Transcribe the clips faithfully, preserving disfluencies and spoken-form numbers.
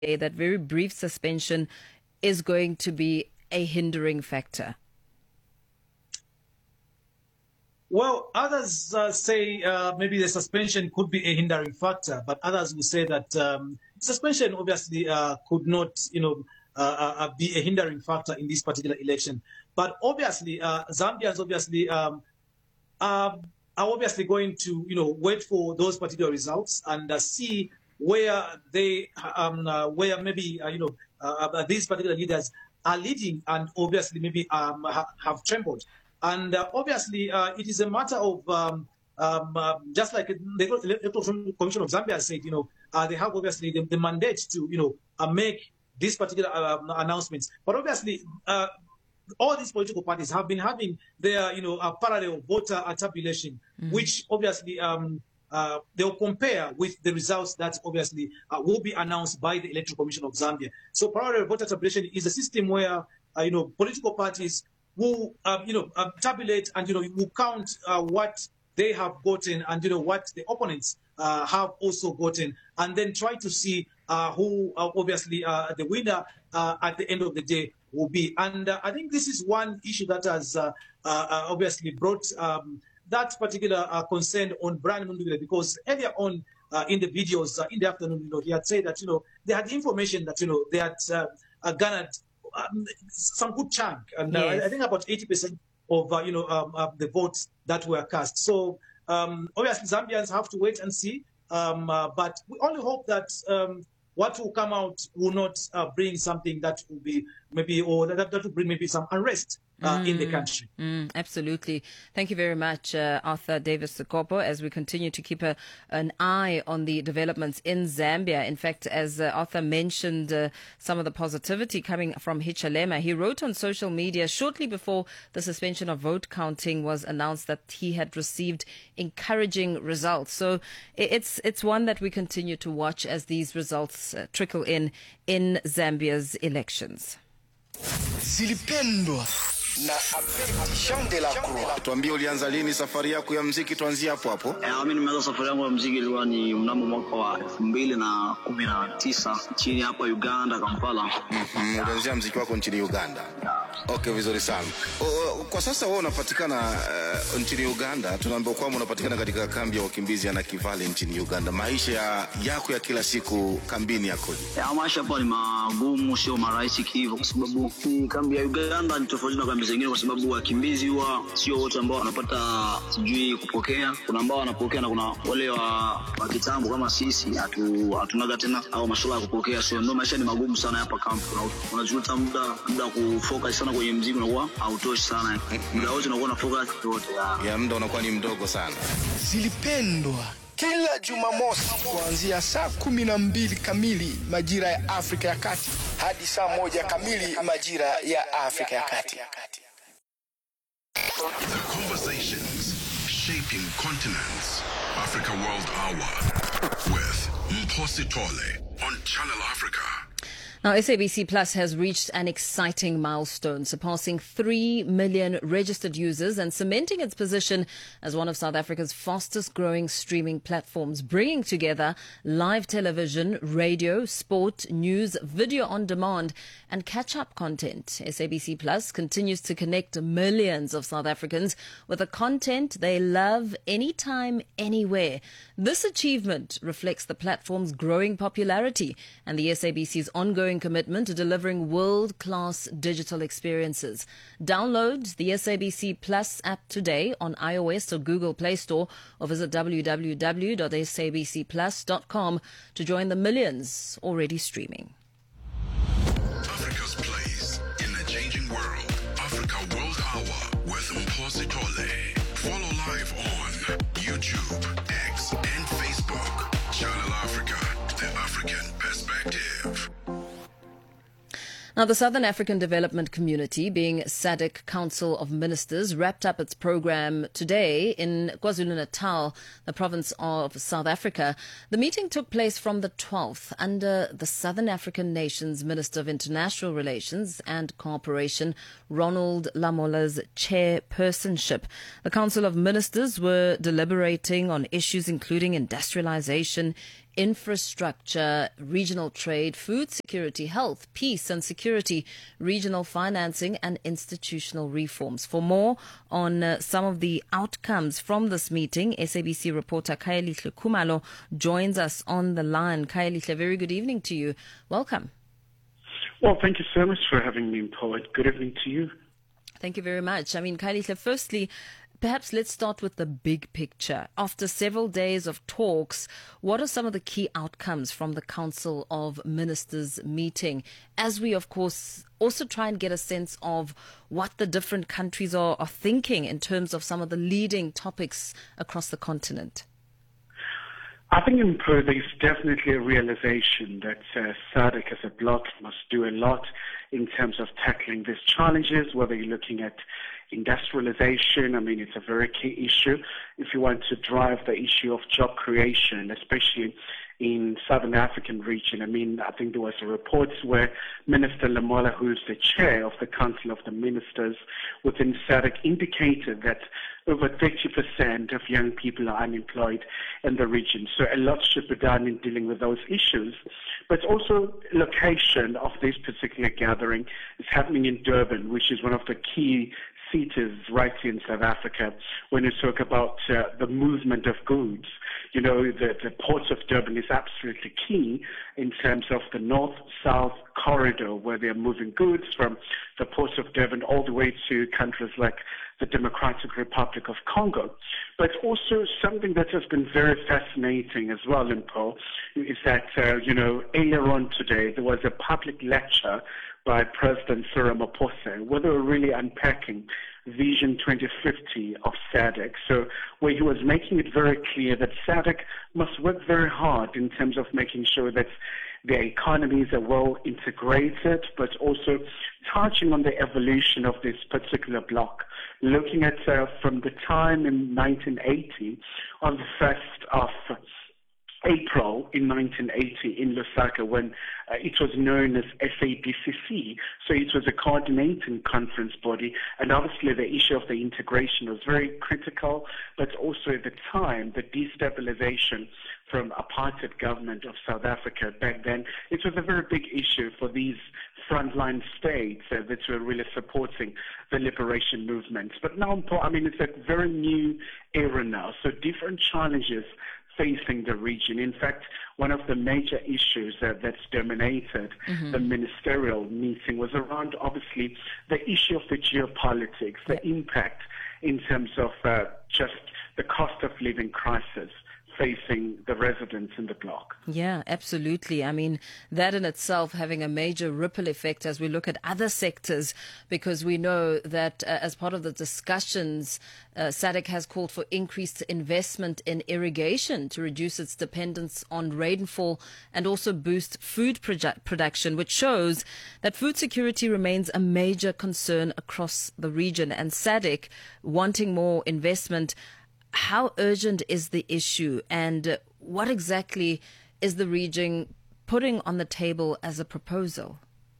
that very brief suspension is going to be a hindering factor? Well, others uh, say uh, maybe the suspension could be a hindering factor, but others will say that um, suspension obviously uh, could not, you know, uh, uh, be a hindering factor in this particular election. But obviously, uh, Zambians obviously um, are, are obviously going to, you know, wait for those particular results and uh, see where they, um, uh, where maybe, uh, you know, uh, uh, these particular leaders are leading, and obviously maybe um, ha have trembled. And uh, obviously, uh, it is a matter of um, um, uh, just like the Electoral Commission of Zambia said, you know, uh, they have obviously the, the mandate to, you know, uh, make these particular uh, announcements. But obviously, uh, all these political parties have been having their, you know, uh, parallel voter tabulation, mm-hmm. which obviously um, uh, they'll compare with the results that obviously uh, will be announced by the Electoral Commission of Zambia. So parallel voter tabulation is a system where, uh, you know, political parties will, uh, you know, uh, tabulate and, you know, will count uh, what they have gotten and, you know, what the opponents uh, have also gotten, and then try to see uh, who uh, obviously uh, the winner uh, at the end of the day will be. And uh, I think this is one issue that has uh, uh, obviously brought um, that particular uh, concern on Brian Mundubile, because earlier on uh, in the videos uh, in the afternoon, you know, he had said that, you know, they had information that, you know, they had uh, uh, garnered Um, some good chunk, and uh, yes. I think about eighty percent of uh, you know um, uh, the votes that were cast. So um, obviously Zambians have to wait and see, um, uh, but we only hope that um, what will come out will not uh, bring something that will be maybe, or that, that will bring maybe some unrest uh, mm, in the country. Mm, absolutely. Thank you very much, uh, Arthur Davis Sekopo, as we continue to keep a, an eye on the developments in Zambia. In fact, as uh, Arthur mentioned, uh, some of the positivity coming from Hichilema, he wrote on social media shortly before the suspension of vote counting was announced that he had received encouraging results. So it's it's one that we continue to watch as these results uh, trickle in in Zambia's elections. Zilipendwa na Abedi Shandela Croix. Tuambie ulianza lini safari yako ya muziki, tuanzie hapo hapo. Eh, mimi nimeanza safari yangu ya muziki ilikuwa ni mnamo mwaka wa elfu mbili na kumi na tisa nchini hapa Uganda, Kampala. Mhm, ulianza muziki wako nchini Uganda. Okay, vizuri sana. O, kwa sasa wewe unapatikana uh, nchini Uganda. Tunaambiwa kwamba unapatikana katika kambi ya wakimbizi ya Nakivale nchini Uganda. Maisha ya, yako ya kila siku kambini yakoje? Ya, maisha hapa ni magumu, sio marahisi hivyo, kwa sababu kambi ya Uganda ni tofauti na kambi zingine, kwa sababu wakimbizi huwa sio wote ambao wanapata sijui kupokea. Kuna ambao wanapokea na kuna wale wa, wa kitambo kama sisi hatu hatunaga tena au masuala ya kupokea. So ndio maisha ni magumu sana hapa kambi. Unajuta muda muda kufocus sana kwenye muziki unakuwa hautoshi sana. Muda wote unakuwa na focus yote ya muda unakuwa ni mdogo sana. Zilipendwa kila Jumamosi kuanzia saa kumi na mbili kamili majira ya Afrika ya Kati hadi saa moja kamili majira ya Afrika ya Kati. The conversations shaping continents. Africa World Hour with Mphosi Tole on Channel Africa. Now, S A B C Plus has reached an exciting milestone, surpassing three million registered users and cementing its position as one of South Africa's fastest growing streaming platforms, bringing together live television, radio, sport, news, video on demand, and catch-up content. S A B C Plus continues to connect millions of South Africans with the content they love anytime, anywhere. This achievement reflects the platform's growing popularity and the S A B C's ongoing commitment to delivering world-class digital experiences. Download the S A B C Plus app today on iOS or Google Play Store, or visit w w w dot s a b c plus dot com to join the millions already streaming. Africa's place in a changing world. Africa World Hour with Mphosi Tole. Follow live on YouTube, X, and Facebook. Channel Africa, the African perspective. Now, the Southern African Development Community, being S A D C Council of Ministers, wrapped up its program today in KwaZulu-Natal, the province of South Africa. The meeting took place from the twelfth under the Southern African Nations Minister of International Relations and Cooperation, Ronald Lamola's chairpersonship. The Council of Ministers were deliberating on issues including industrialization, infrastructure, regional trade, food security, health, peace and security, regional financing and institutional reforms. For more on uh, some of the outcomes from this meeting, S A B C reporter Khayelihle Khumalo joins us on the line. Khayelihle, very good evening to you. Welcome. Well, thank you so much for having me, Poet. Good evening to you. Thank you very much. I mean, Khayelihle, firstly, perhaps let's start with the big picture. After several days of talks, what are some of the key outcomes from the Council of Ministers meeting? As we, of course, also try and get a sense of what the different countries are, are thinking in terms of some of the leading topics across the continent. I think in Peru there's definitely a realization that uh, SADC as a bloc must do a lot in terms of tackling these challenges, whether you're looking at industrialization. I mean, it's a very key issue. If you want to drive the issue of job creation, especially in Southern African region. I mean, I think there was a report where Minister Lamola, who is the chair of the Council of the Ministers within SADC, indicated that over thirty percent of young people are unemployed in the region. So a lot should be done in dealing with those issues. But also location of this particular gathering is happening in Durban, which is one of the key cities right here in South Africa. When you talk about uh, the movement of goods, you know, the, the port of Durban is absolutely key in terms of the north-south corridor where they're moving goods from the port of Durban all the way to countries like the Democratic Republic of Congo. But also something that has been very fascinating as well, Limpo, is that, uh, you know, earlier on today there was a public lecture by President Cyril Ramaphosa, where they were really unpacking Vision twenty fifty of SADC. So where he was making it very clear that SADC must work very hard in terms of making sure that their economies are well integrated, but also touching on the evolution of this particular bloc, looking at uh, from the time in nineteen eighty, on the first of April in nineteen eighty in Lusaka, when uh, it was known as S A B C C. So it was a coordinating conference body, and obviously the issue of the integration was very critical, but also at the time, the destabilization from apartheid government of South Africa back then, it was a very big issue for these frontline states uh, that were really supporting the liberation movement. But now, I mean, it's a very new era now, so different challenges facing the region. In fact, one of the major issues uh, that's dominated mm-hmm. the ministerial meeting was around, obviously, the issue of the geopolitics, the yeah. impact in terms of uh, just the cost of living crisis facing the residents in the bloc. Yeah, absolutely. I mean, that in itself having a major ripple effect as we look at other sectors, because we know that uh, as part of the discussions, uh, SADC has called for increased investment in irrigation to reduce its dependence on rainfall and also boost food produ- production, which shows that food security remains a major concern across the region. And SADC wanting more investment. How urgent is the issue, and what exactly is the region putting on the table as a proposal?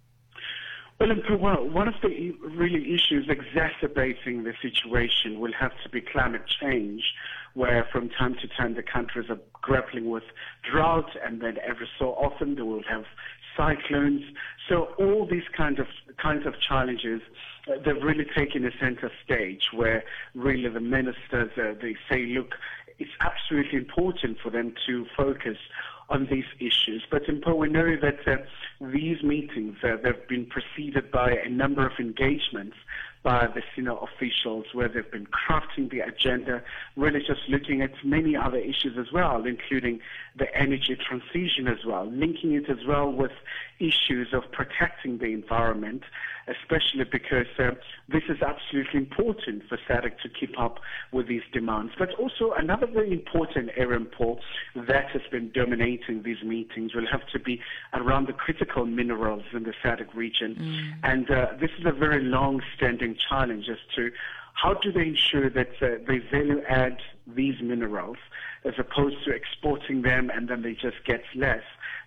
Well, in Peru, one of the really issues exacerbating the situation will have to be climate change, where from time to time the countries are grappling with drought, and then every so often they will have cyclones. So all these kind of kinds of challenges, uh, they've really taken a center stage where really the ministers, uh, they say, look, it's absolutely important for them to focus on these issues. But in Peru, we know that uh, these meetings, uh, they've been preceded by a number of engagements by the senior officials where they've been crafting the agenda, really just looking at many other issues as well, including the energy transition as well, linking it as well with issues of protecting the environment, especially because uh, this is absolutely important for SADC to keep up with these demands. But also another very important area, Paul, that has been dominating these meetings will have to be around the critical minerals in the SADC region. Mm. And uh, this is a very long-standing challenge as to how do they ensure that uh, they value add these minerals as opposed to exporting them and then they just get less.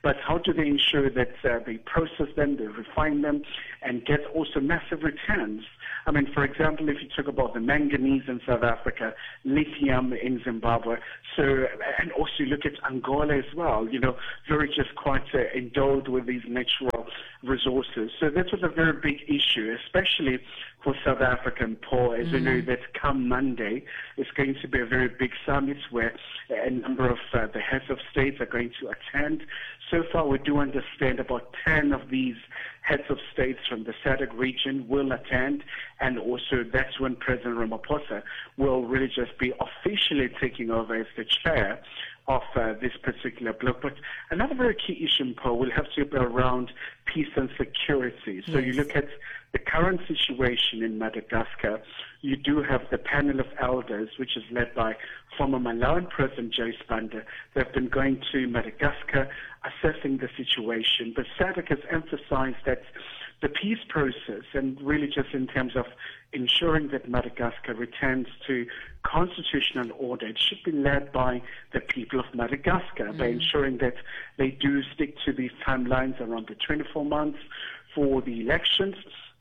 but how do they ensure that uh, they process them, they refine them, and get also massive returns? I mean, for example, if you talk about the manganese in South Africa, lithium in Zimbabwe, so, and also you look at Angola as well, you know, very just quite uh, endowed with these natural resources. So that was a very big issue, especially for South African poor. As mm-hmm. you know, that come Monday, it's going to be a very big summit where a number of uh, the heads of states are going to attend. So far, we do understand about ten of these heads of states from the S A D C region will attend, and also that's when President Ramaphosa will really just be officially taking over as the chair of uh, this particular bloc. But another very key issue, Paul, will have to be around peace and security. So yes. you look at the current situation in Madagascar. You do have the panel of elders, which is led by former Malawian President Joyce Banda. They've been going to Madagascar, assessing the situation. But S A D C has emphasized that the peace process, and really just in terms of ensuring that Madagascar returns to constitutional order, it should be led by the people of Madagascar, mm. by ensuring that they do stick to these timelines around the twenty-four months for the elections.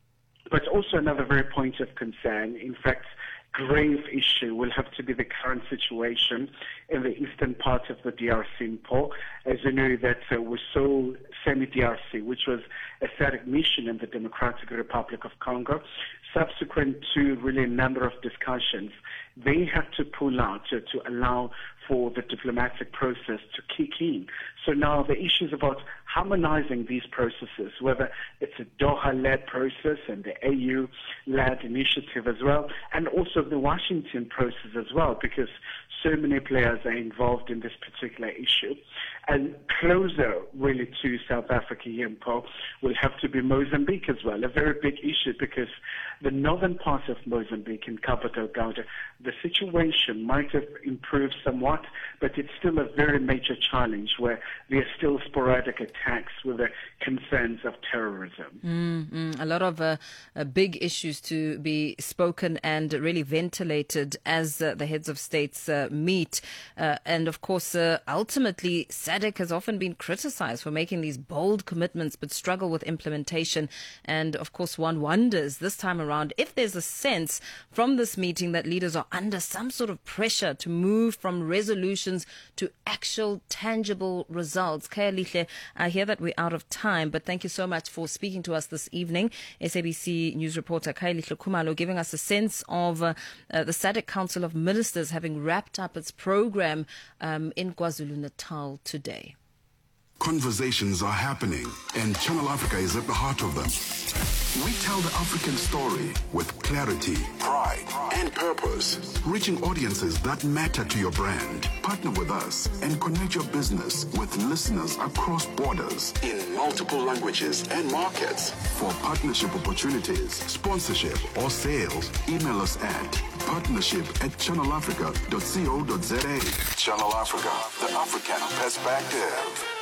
But also another very point of concern, in fact, grave issue will have to be the current situation in the eastern part of the D R C, Paul. As you know, that uh, we saw SEMI-D R C, which was a S A D C mission in the Democratic Republic of Congo. Subsequent to really a number of discussions, they had to pull out to, to allow for the diplomatic process to kick in. So now the issue is about harmonizing these processes, whether it's a Doha-led process and the A U-led initiative as well, and also the Washington process as well, because so many players are involved in this particular issue. And closer, really, to South Africa here, Paul, will have to be Mozambique as well, a very big issue, because the northern part of Mozambique in Cabo Delgado, the situation might have improved somewhat, but it's still a very major challenge where there are still sporadic attacks with the concerns of terrorism. Mm-hmm. A lot of uh, uh, big issues to be spoken and really ventilated as uh, the heads of states uh, meet. Uh, and of course, uh, ultimately, S A D C has often been criticized for making these bold commitments but struggle with implementation. And of course, one wonders this time around if there's a sense from this meeting that leaders are under some sort of pressure to move from resolutions to actual tangible results. Khayelihle, I hear that we're out of time, but thank you so much for speaking to us this evening. S A B C News reporter Khayelihle Khumalo giving us a sense of uh, uh, the S A D C Council of Ministers having wrapped up its program um, in KwaZulu-Natal today. Conversations are happening, and Channel Africa is at the heart of them. We tell the African story with clarity, pride, and purpose, reaching audiences that matter to your brand. Partner with us and connect your business with listeners across borders in multiple languages and markets. For partnership opportunities, sponsorship, or sales, email us at partnership at channel africa dot co dot za. Channel Africa, the African perspective.